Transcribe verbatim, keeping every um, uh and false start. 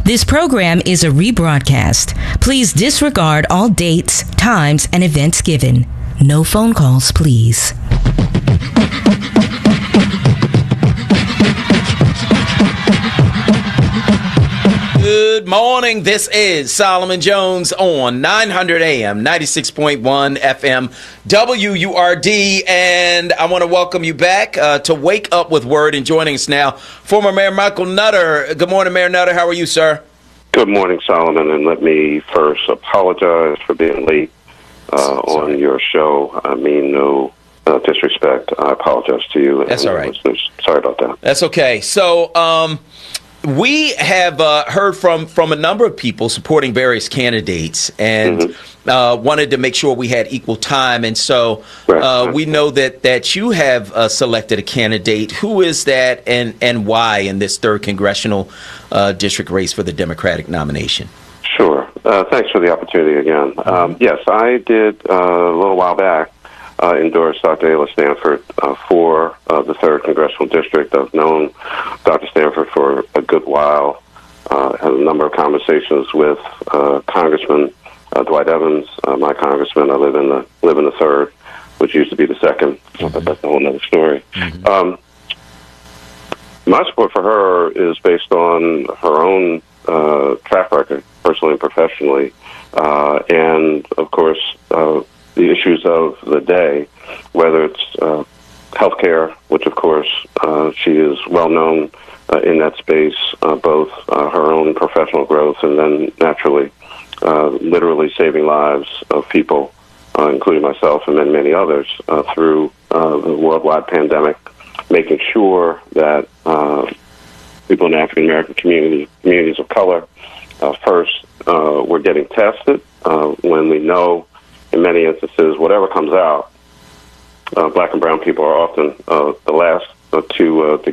This program is a rebroadcast. Please disregard all dates, times, and events given. No phone calls, please. Good morning. This is Solomon Jones on nine hundred A M, ninety-six point one F M, W U R D. And I want to welcome you back uh, to Wake Up with Word. And joining us now, former Mayor Michael Nutter. Good morning, Mayor Nutter. How are you, sir? Good morning, Solomon. And let me first apologize for being late uh, on your show. I mean no uh, disrespect. I apologize to you. That's and all right. Listeners. Sorry about that. That's okay. So, um... we have uh, heard from, from a number of people supporting various candidates and mm-hmm. uh, wanted to make sure we had equal time. And so right. uh, we know that, that you have uh, selected a candidate. Who is that and, and why in this third congressional uh, district race for the Democratic nomination? Sure. Uh, thanks for the opportunity again. Um, yes, I did uh, a little while back Uh, endorsed Doctor Ayla Stanford uh, for uh, the third Congressional District. I've known Doctor Stanford for a good while. Uh, had a number of conversations with uh, Congressman uh, Dwight Evans, uh, my congressman. I live in the live in the third, which used to be the second, mm-hmm. but that's a whole other story. Mm-hmm. Um, my support for her is based on her own uh, track record, personally and professionally, uh, and of course, Uh, the issues of the day, whether it's uh, healthcare, which of course uh, she is well known uh, in that space, uh, both uh, her own professional growth and then naturally, uh, literally saving lives of people, uh, including myself and many, many others, uh, through uh, the worldwide pandemic, making sure that uh, people in the African American community, communities of color, uh, first uh, were getting tested uh, when we know. In many instances, whatever comes out, uh, black and brown people are often uh, the last uh, to uh, to